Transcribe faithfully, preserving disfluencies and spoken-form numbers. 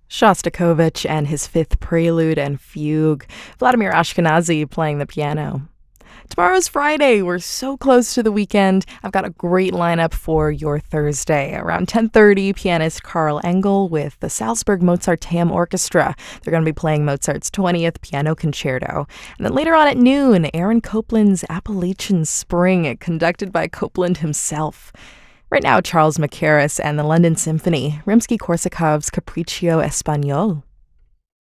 Shostakovich and his Fifth Prelude and Fugue, Vladimir Ashkenazy playing the piano. Tomorrow's Friday. We're so close to the weekend. I've got a great lineup for your Thursday. Around ten thirty, pianist Karl Engel with the Salzburg Mozarteum Orchestra. They're going to be playing Mozart's twentieth Piano Concerto. And then later on at noon, Aaron Copland's Appalachian Spring, conducted by Copland himself. Right now, Charles Mackerras and the London Symphony, Rimsky-Korsakov's Capriccio Espagnol.